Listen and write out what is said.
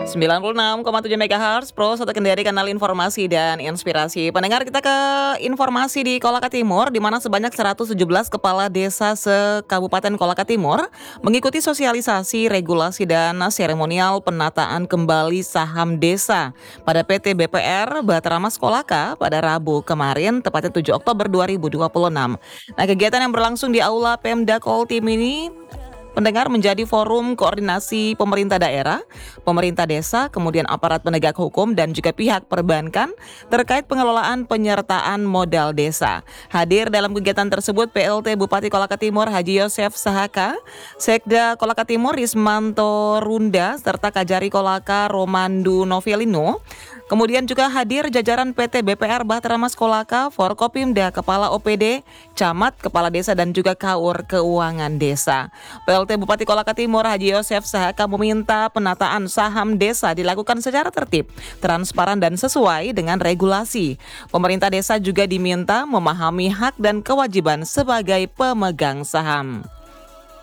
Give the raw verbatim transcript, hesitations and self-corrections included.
sembilan puluh enam koma tujuh megahertz Pro satu Kendari, kanal informasi dan inspirasi. Pendengar, kita ke informasi di Kolaka Timur, di mana sebanyak seratus tujuh belas kepala desa se-Kabupaten Kolaka Timur mengikuti sosialisasi, regulasi dan seremonial penataan kembali saham desa pada P T B P R Bahtera Mas Kolaka pada Rabu kemarin, tepatnya tujuh Oktober dua ribu dua puluh enam. Nah, kegiatan yang berlangsung di Aula Pemda Koltim ini, pendengar, menjadi forum koordinasi pemerintah daerah, pemerintah desa, kemudian aparat penegak hukum dan juga pihak perbankan terkait pengelolaan penyertaan modal desa. Hadir dalam kegiatan tersebut P L T Bupati Kolaka Timur Haji Yosef Sahaka, Sekda Kolaka Timur Rismanto Runda, serta Kajari Kolaka Romandu Novelino. Kemudian juga hadir jajaran P T B P R Bahtera Mas Kolaka, Forkopimda, Kepala O P D, Camat, Kepala Desa dan juga Kaur Keuangan Desa. P L T Bupati Kolaka Timur Haji Yosef Sahaka meminta penataan saham desa dilakukan secara tertib, transparan dan sesuai dengan regulasi. Pemerintah desa juga diminta memahami hak dan kewajiban sebagai pemegang saham.